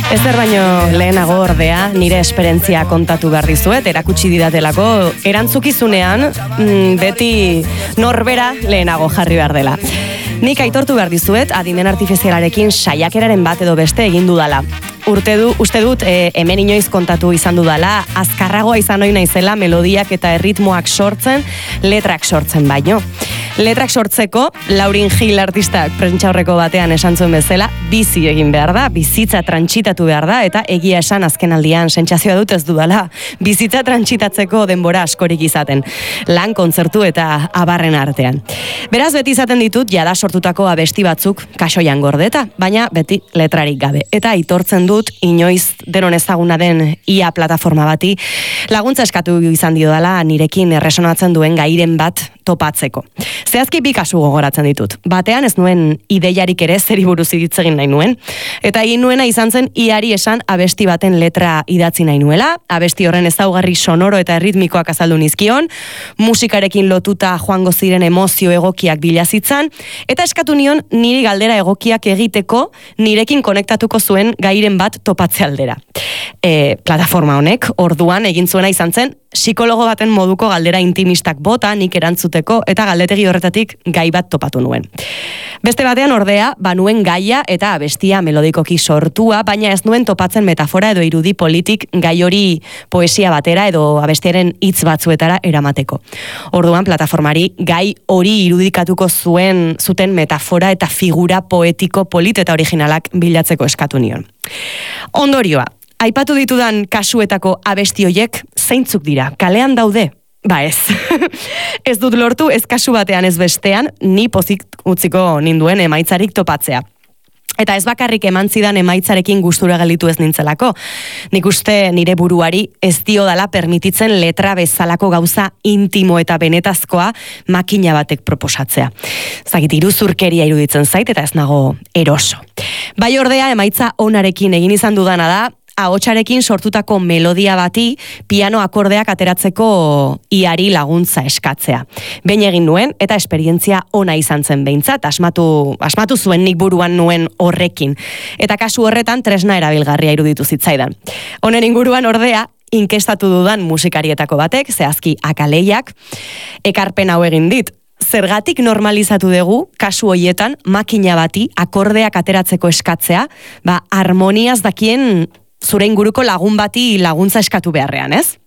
Ezer baino lehenago ordea, nire esperientzia kontatu behar dizuet, erakutsi didatelako, erantzukizunean beti norbera lehenago jarri behar dela. Nik aitortu behar dizuet, adimen artifizialarekin saiakeraren bat edo beste egin dudala. Uste dut, hemen inoiz kontatu izan dudala, azkarragoa izan ohi naizela melodiak eta erritmoak sortzen, letrak sortzen baino. Letrak sortzeko, Laurin Gil artistak prentsaurreko batean esan zuen bezala, bizi egin behar da, bizitza trantsitatu behar da, eta egia esan azken aldian sentsazioa dut ez dudala, bizitza trantsitatzeko denbora askorik izaten, lan kontzertu eta abarren artean. Beraz, beti izaten ditut, jada sortutako abesti batzuk kasoian gordeta, baina beti letrarik gabe. Eta aitortzen dut, inoiz denon ezaguna den IA plataforma bati, laguntza eskatu izan diodala nirekin erresonatzen duen gairen bat topatzeko. Zehazki bi kasu gogoratzen ditut. Batean ez nuen ideiarik ere zeri buruz hitz egin nahi nuen. Eta egin nuena izan zen iari esan abesti baten letra idatzi nahi nuela, abesti horren ezaugarri sonoro eta erritmikoak azaldu nizkion, musikarekin lotuta joango ziren emozio egokiak bilazitzan, eta eskatu nion niri galdera egokiak egiteko nirekin konektatuko zuen gairen bat topatze aldera. Plataforma honek, orduan egin zuena izan zen, psikologo baten moduko galdera intimistak bota nik erantzuteko eta galdetegi horretatik gai bat topatu nuen. Beste batean ordea, banuen gaia eta abestia melodikoki sortua, baina ez nuen topatzen metafora edo irudi politik gai hori poesia batera edo abestiaren hitz batzuetara eramateko. Orduan plataformari gai hori irudikatuko zuten metafora eta figura poetiko polit eta originalak bilatzeko eskatu nion. Ondorioa, aipatu ditudan kasuetako abesti hoiek zeintzuk dira? Kalean daude? Ba ez. Ez dut lortu ez kasu batean ez bestean, ni pozik utziko ninduen emaitzarik topatzea. Eta ez bakarrik eman zidan emaitzarekin gustura gelditu ez nintzelako. Nik uste nire buruari ez diodala permititzen letra bezalako gauza intimo eta benetazkoa makina batek proposatzea. Zagit, iruzurkeria iruditzen zait eta ez nago eroso. Bai ordea emaitza onarekin egin izan dudana da, ahotsarekin sortutako melodia bati piano akordeak ateratzeko iari laguntza eskatzea. Behin egin nuen eta esperientzia ona izan zen behintzat, asmatu zuen nik buruan nuen horrekin. Eta kasu horretan tresna erabilgarria iruditu zitzaidan. Honen inguruan ordea, inkestatu dudan musikarietako batek, zehazki akaleiak, ekarpen hau egin dit. Zergatik normalizatu dugu, kasu hoietan, makina bati akordeak ateratzeko eskatzea, harmoniaz dakien zure inguruko lagun bati laguntza eskatu beharrean, ez?